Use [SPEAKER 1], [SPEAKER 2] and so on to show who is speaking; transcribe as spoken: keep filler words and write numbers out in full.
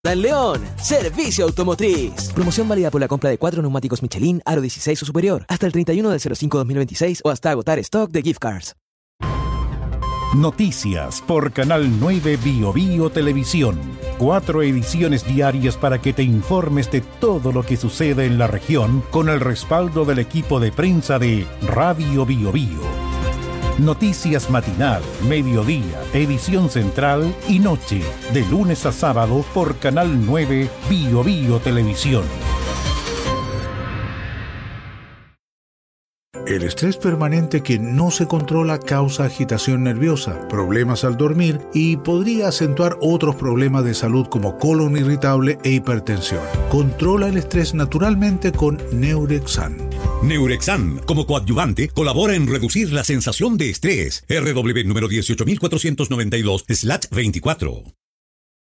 [SPEAKER 1] En León, Servicio Automotriz. Promoción válida por la compra de cuatro neumáticos Michelin Aro dieciséis o superior hasta el treinta y uno del cero cinco dos mil veintiséis o hasta agotar stock de gift cards.
[SPEAKER 2] Noticias por Canal nueve Bio Bio Televisión. Cuatro ediciones diarias para que te informes de todo lo que sucede en la región con el respaldo del equipo de prensa de Radio Bio Bio. Noticias matinal, mediodía, edición central y noche, de lunes a sábado por Canal nueve Bio Bio Televisión.
[SPEAKER 3] El estrés permanente que no se controla causa agitación nerviosa, problemas al dormir y podría acentuar otros problemas de salud como colon irritable e hipertensión. Controla el estrés naturalmente con Neurexan.
[SPEAKER 4] Neurexan, como coadyuvante, colabora en reducir la sensación de estrés. R W número dieciocho mil cuatrocientos noventa y dos veinticuatro.